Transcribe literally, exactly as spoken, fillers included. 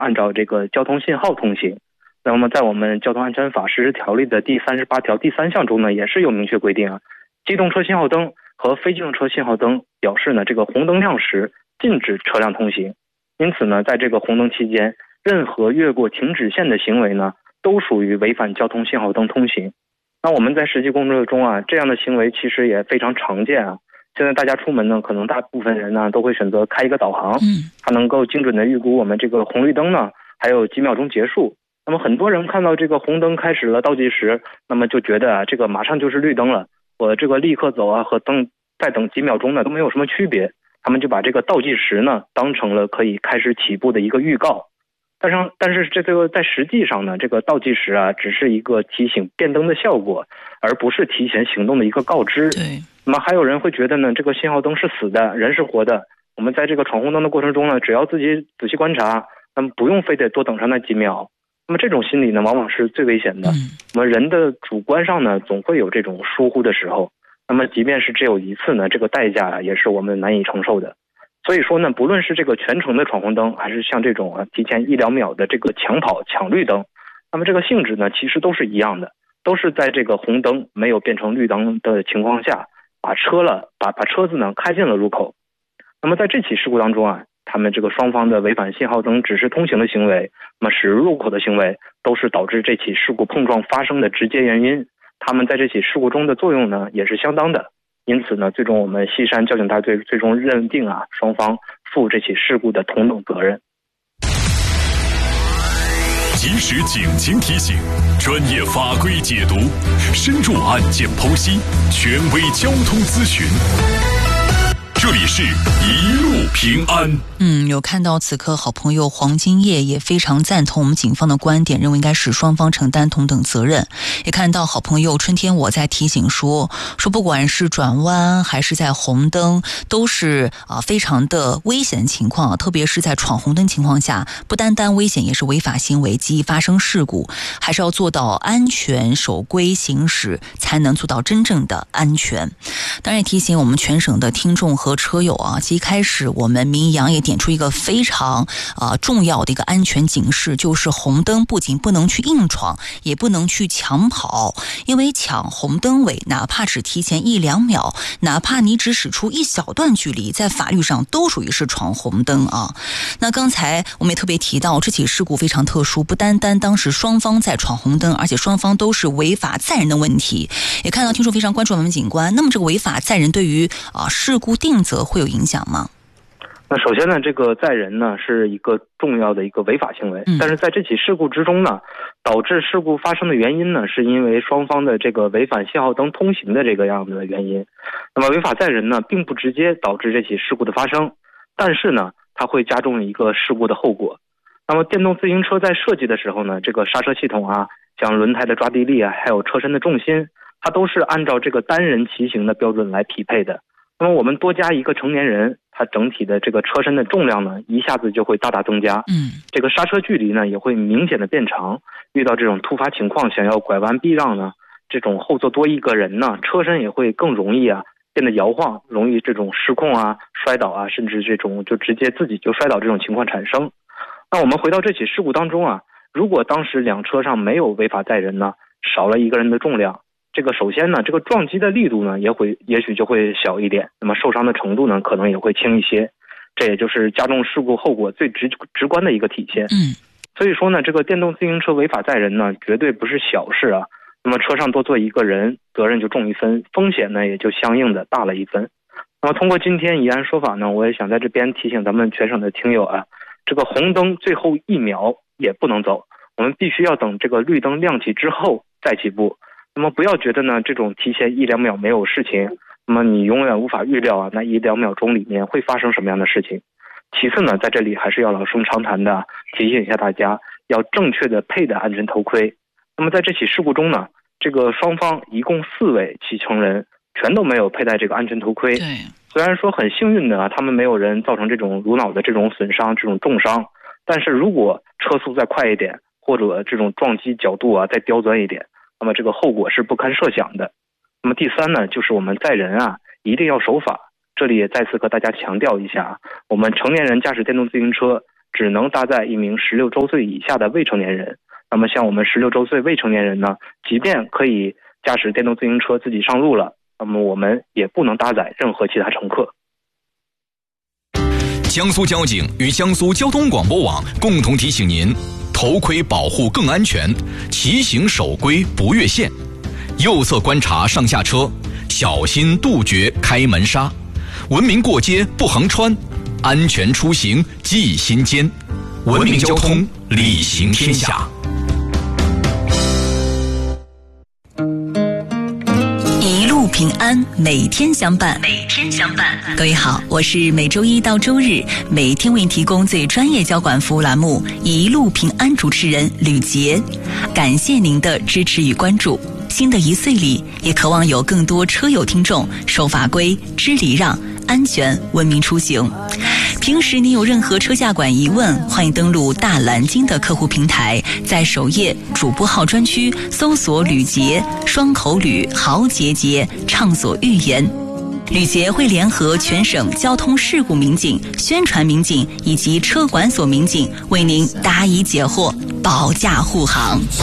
按照这个交通信号通行。那么在我们交通安全法实施条例的第三十八条第三项中呢，也是有明确规定啊，机动车信号灯和非机动车信号灯表示呢，这个红灯亮时禁止车辆通行。因此呢，在这个红灯期间，任何越过停止线的行为呢，都属于违反交通信号灯通行。那我们在实际工作中啊，这样的行为其实也非常常见啊。现在大家出门呢，可能大部分人呢都会选择开一个导航， 嗯， 它能够精准的预估我们这个红绿灯呢还有几秒钟结束。那么很多人看到这个红灯开始了倒计时，那么就觉得啊，这个马上就是绿灯了，我这个立刻走啊和等再等几秒钟呢都没有什么区别。他们就把这个倒计时呢当成了可以开始起步的一个预告。但是但是这个在实际上呢，这个倒计时啊只是一个提醒变灯的效果，而不是提前行动的一个告知。 对。 那么还有人会觉得呢，这个信号灯是死的，人是活的。我们在这个闯红灯的过程中呢，只要自己仔细观察，那么不用非得多等上那几秒。那么这种心理呢，往往是最危险的。那么人的主观上呢，总会有这种疏忽的时候。那么即便是只有一次呢，这个代价也是我们难以承受的。所以说呢，不论是这个全程的闯红灯，还是像这种啊提前一两秒的这个抢跑抢绿灯，那么这个性质呢，其实都是一样的，都是在这个红灯没有变成绿灯的情况下，把车了把把车子呢开进了路口。那么在这起事故当中啊，他们这个双方的违反信号灯指示通行的行为，那么驶入路口的行为，都是导致这起事故碰撞发生的直接原因。他们在这起事故中的作用呢，也是相当的。因此呢，最终我们西山交警大队最终认定啊，双方负这起事故的同等责任。 及时警情提醒，专业法规解读，深入案件剖析，权威交通咨询。这里是一路平安。 嗯，有看到此刻好朋友黄金叶也非常赞同我们警方的观点，认为应该是双方承担同等责任。也看到好朋友春天我在提醒说说不管是转弯还是在红灯，都是啊非常的危险的情况，特别是在闯红灯情况下，不单单危险，也是违法行为，极易发生事故，还是要做到安全守规行驶，才能做到真正的安全。当然也提醒我们全省的听众和车友啊，其实一开始我们民扬也点出一个非常啊、呃、重要的一个安全警示，就是红灯不仅不能去硬闯，也不能去抢跑，因为抢红灯尾，哪怕只提前一两秒，哪怕你只驶出一小段距离，在法律上都属于是闯红灯啊。那刚才我们也特别提到，这起事故非常特殊，不单单当时双方在闯红灯，而且双方都是违法载人的问题。也看到听众非常关注我们警官，那么这个违法载人对于啊事故定责会有影响吗？ 那首先呢，这个载人呢是一个重要的一个违法行为，但是在这起事故之中呢，导致事故发生的原因呢，是因为双方的这个违反信号灯通行的这个样子的原因。那么违法载人呢，并不直接导致这起事故的发生，但是呢，它会加重一个事故的后果。那么电动自行车在设计的时候呢，这个刹车系统啊，像轮胎的抓地力啊，还有车身的重心，它都是按照这个单人骑行的标准来匹配的。那么我们多加一个成年人，它整体的这个车身的重量呢，一下子就会大大增加。 嗯， 这个刹车距离呢，也会明显的变长。遇到这种突发情况，想要拐弯避让呢，这种后座多一个人呢，车身也会更容易啊变得摇晃，容易这种失控啊、摔倒啊，甚至这种就直接自己就摔倒这种情况产生。那我们回到这起事故当中啊，如果当时两车上没有违法载人呢，少了一个人的重量。这个首先呢，这个撞击的力度呢也会也许就会小一点，那么受伤的程度呢可能也会轻一些，这也就是加重事故后果最直直观的一个体现。 嗯， 所以说呢，这个电动自行车违法载人呢绝对不是小事啊。那么车上多坐一个人，责任就重一分，风险呢也就相应的大了一分。那么通过今天以案说法呢，我也想在这边提醒咱们全省的听友啊，这个红灯最后一秒也不能走，我们必须要等这个绿灯亮起之后再起步。那么不要觉得呢，这种提前一两秒没有事情，那么你永远无法预料啊，那一两秒钟里面会发生什么样的事情。其次呢，在这里还是要老生常谈的提醒一下大家，要正确的佩戴安全头盔。那么在这起事故中呢，这个双方一共四位骑乘人全都没有佩戴这个安全头盔。 对， 虽然说很幸运的啊，他们没有人造成这种颅脑的这种损伤、这种重伤，但是如果车速再快一点，或者这种撞击角度啊再刁钻一点，那么这个后果是不堪设想的。那么第三呢，就是我们载人啊一定要守法。这里也再次和大家强调一下，我们成年人驾驶电动自行车， 只能搭载一名十六周岁以下的未成年人。那么像我们十六周岁未成年人呢，即便可以驾驶电动自行车自己上路了，那么我们也不能搭载任何其他乘客。 江苏交警与江苏交通广播网共同提醒您：头盔保护更安全，骑行守规不越线，右侧观察上下车，小心杜绝开门刹，文明过街不横穿，安全出行记心间，文明交通礼行天下。 一路平安，每天相伴，每天相伴。各位好，我是每周一到周日每天为您提供最专业交管服务栏目《一路平安》主持人吕杰，感谢您的支持与关注。新的一岁里，也渴望有更多车友听众守法规、知礼让、安全文明出行。平时您有任何车驾管疑问，欢迎登录大蓝鲸的客户平台，在首页主播号专区搜索吕杰，双口吕，豪杰杰，畅所欲言。吕杰会联合全省交通事故民警、宣传民警以及车管所民警，为您答疑解惑，保驾护航。